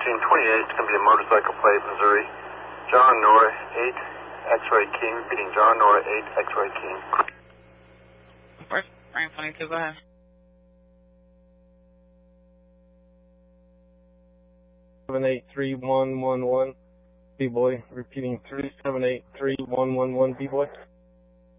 1728, it's going to be a motorcycle plate, Missouri. John Nora, 8 X-Ray King, reading John Nora, 8 X-Ray King. First, Frank 22, go ahead. 783-111, B-boy, repeating 3783111, B-boy.